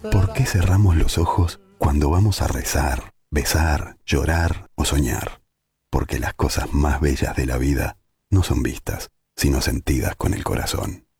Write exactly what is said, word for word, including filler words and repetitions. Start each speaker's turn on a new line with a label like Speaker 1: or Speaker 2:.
Speaker 1: ¿Por qué cerramos los ojos cuando vamos a rezar, besar, llorar o soñar? Porque las cosas más bellas de la vida no son vistas, sino sentidas con el corazón.